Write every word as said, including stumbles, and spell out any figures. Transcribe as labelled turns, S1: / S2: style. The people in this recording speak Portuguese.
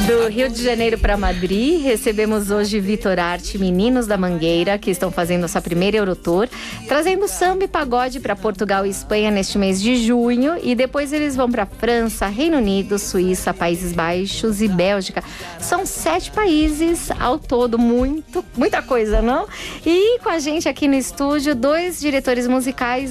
S1: Do Rio de Janeiro para Madrid, recebemos hoje Vitor Arte, Meninos da Mangueira, que estão fazendo a sua primeira Eurotour, trazendo samba e pagode para Portugal e Espanha neste mês de junho, e depois eles vão para França, Reino Unido, Suíça, Países Baixos e Bélgica. São sete países ao todo, muito, muita coisa, não? E com a gente aqui no estúdio, dois diretores musicais